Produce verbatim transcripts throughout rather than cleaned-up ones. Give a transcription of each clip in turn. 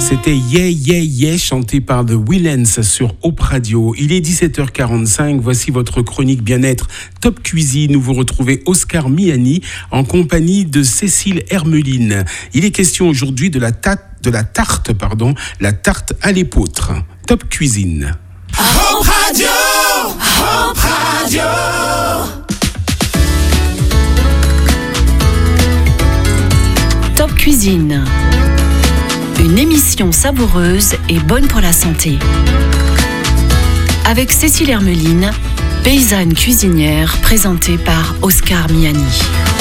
C'était Yeah Yeah Yeah chanté par The Willens sur Hope Radio. Il est dix-sept heures quarante-cinq, voici votre chronique bien-être Top Cuisine où vous retrouvez Oscar Miani en compagnie de Cécile Hermeline. Il est question aujourd'hui de la, ta- de la tarte, pardon, la tarte à l'épeautre. Top Cuisine. Hope Radio, Hope Radio. Top Cuisine. Une émission savoureuse et bonne pour la santé. Avec Cécile Hermeline, paysanne cuisinière, présentée par Oscar Miani.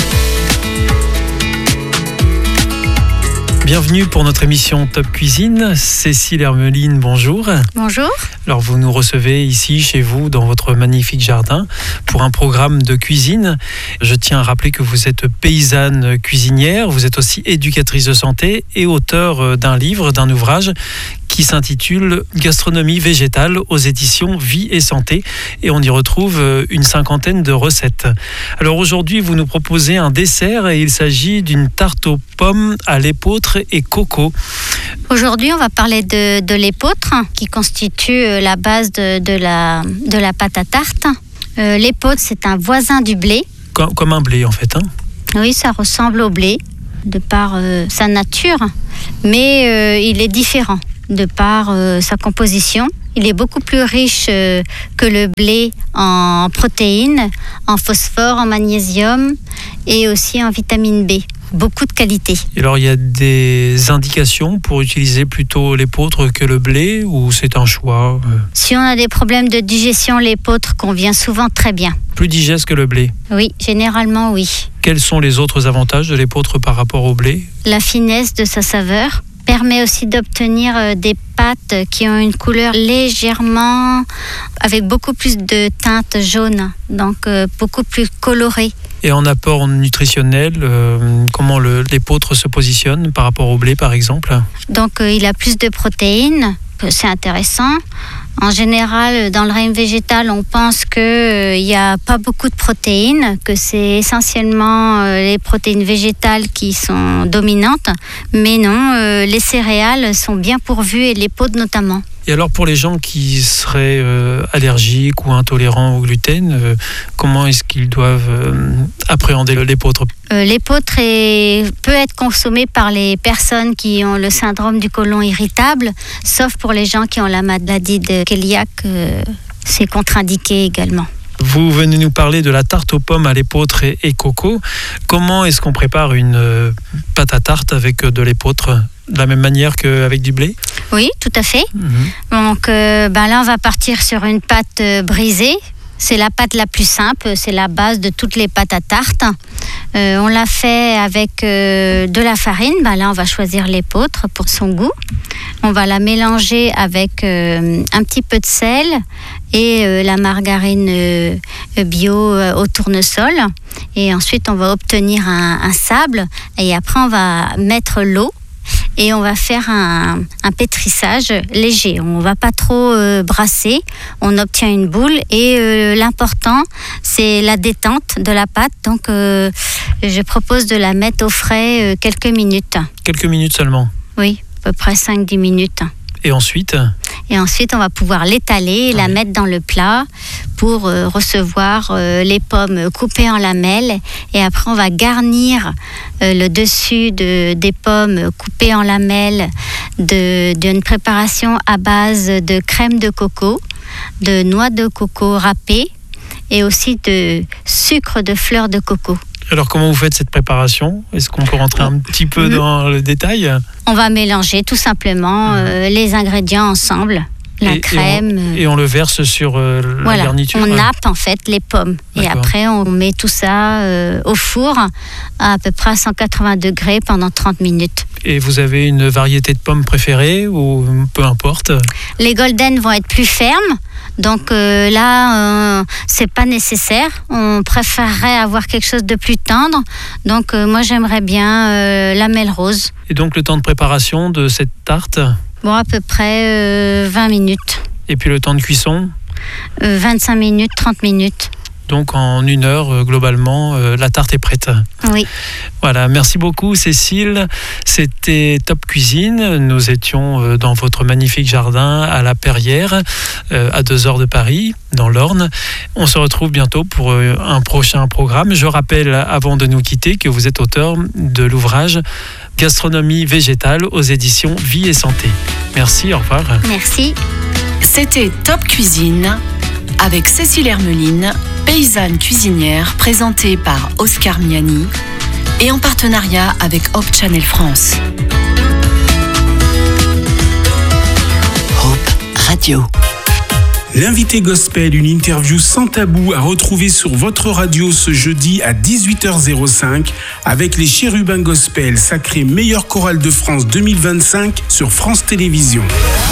Bienvenue pour notre émission Top Cuisine. Cécile Hermeline, bonjour. Bonjour. Alors vous nous recevez ici, chez vous, dans votre magnifique jardin, pour un programme de cuisine. Je tiens à rappeler que vous êtes paysanne cuisinière, vous êtes aussi éducatrice de santé et auteure d'un livre, d'un ouvrage qui s'intitule Gastronomie végétale aux éditions Vie et Santé, et on y retrouve une cinquantaine de recettes. Alors aujourd'hui, vous nous proposez un dessert et il s'agit d'une tarte aux pommes à l'épeautre et coco. Aujourd'hui, on va parler de, de l'épeautre qui constitue la base de, de, la, de la pâte à tarte. Euh, l'épeautre, c'est un voisin du blé. Comme, comme un blé en fait, hein ? Oui, ça ressemble au blé de par euh, sa nature, mais euh, il est différent de par euh, sa composition. Il est beaucoup plus riche euh, que le blé en protéines, en phosphore, en magnésium et aussi en vitamine B. Beaucoup de qualité. Et alors, il y a des indications pour utiliser plutôt l'épeautre que le blé ou c'est un choix ? Si on a des problèmes de digestion, l'épeautre convient souvent très bien. Plus digeste que le blé ? Oui, généralement oui. Quels sont les autres avantages de l'épeautre par rapport au blé ? La finesse de sa saveur permet aussi d'obtenir des pâtes qui ont une couleur légèrement, avec beaucoup plus de teintes jaunes, donc euh, beaucoup plus colorées. Et en apport nutritionnel, euh, comment le, l'épeautre se positionne par rapport au blé par exemple ? Donc euh, il a plus de protéines, c'est intéressant. En général, dans le règne végétal, on pense qu'il n'y euh, a pas beaucoup de protéines, que c'est essentiellement euh, les protéines végétales qui sont dominantes. Mais non, euh, les céréales sont bien pourvues et l'épeautre notamment. Et alors pour les gens qui seraient euh, allergiques ou intolérants au gluten, euh, comment est-ce qu'ils doivent euh, appréhender l'épeautre ? euh, L'épeautre est, peut être consommée par les personnes qui ont le syndrome du côlon irritable, sauf pour les gens qui ont la maladie de cœliaque, euh, c'est contre-indiqué également. Vous venez nous parler de la tarte aux pommes à l'épeautre et, et coco. Comment est-ce qu'on prépare une euh, pâte à tarte avec de l'épeautre ? De la même manière qu'avec du blé ? Oui, tout à fait. Mmh. Donc euh, ben là, on va partir sur une pâte euh, brisée. C'est la pâte la plus simple, c'est la base de toutes les pâtes à tarte. Euh, on l'a fait avec euh, de la farine. Ben là, on va choisir l'épeautre pour son goût. On va la mélanger avec euh, un petit peu de sel et euh, la margarine euh, bio euh, au tournesol. Et ensuite, on va obtenir un, un sable. Et après, on va mettre l'eau. Et on va faire un, un pétrissage léger. On ne va pas trop euh, brasser. On obtient une boule. Et euh, l'important, c'est la détente de la pâte. Donc, euh, je propose de la mettre au frais euh, quelques minutes. Quelques minutes seulement ? Oui, à peu près cinq à dix minutes. Et ensuite ? Et ensuite, on va pouvoir l'étaler et la mettre dans le plat pour euh, recevoir euh, les pommes coupées en lamelles. Et après, on va garnir euh, le dessus de, des pommes coupées en lamelles de, d'une préparation à base de crème de coco, de noix de coco râpée et aussi de sucre de fleurs de coco. Alors, comment vous faites cette préparation ? Est-ce qu'on peut rentrer un petit peu mmh. dans le détail ? On va mélanger tout simplement mmh. euh, les ingrédients ensemble. La et, crème. Et on, et on le verse sur euh, voilà, la garniture. On nappe en fait les pommes. D'accord. Et après, on met tout ça euh, au four à à peu près à cent quatre-vingts degrés pendant trente minutes. Et vous avez une variété de pommes préférée ou peu importe ? Les golden vont être plus fermes. Donc euh, là, euh, c'est pas nécessaire. On préférerait avoir quelque chose de plus tendre. Donc euh, moi, j'aimerais bien euh, la Melrose. Et donc le temps de préparation de cette tarte ? Bon, à peu près euh, vingt minutes. Et puis le temps de cuisson ? euh, vingt-cinq minutes, trente minutes. Donc en une heure, euh, globalement, euh, la tarte est prête. Oui. Voilà, merci beaucoup Cécile. C'était Top Cuisine. Nous étions euh, dans votre magnifique jardin à la Perrière, euh, à deux heures de Paris, dans l'Orne. On se retrouve bientôt pour euh, un prochain programme. Je rappelle, avant de nous quitter, que vous êtes auteur de l'ouvrage Gastronomie végétale aux éditions Vie et Santé. Merci, au revoir. Merci. C'était Top Cuisine avec Cécile Hermeline, paysanne cuisinière, présentée par Oscar Miani et en partenariat avec Hope Channel France. Hope Radio. L'invité gospel, une interview sans tabou à retrouver sur votre radio ce jeudi à dix-huit heures cinq avec les Chérubins Gospel, sacré meilleure chorale de France deux mille vingt-cinq sur France Télévisions.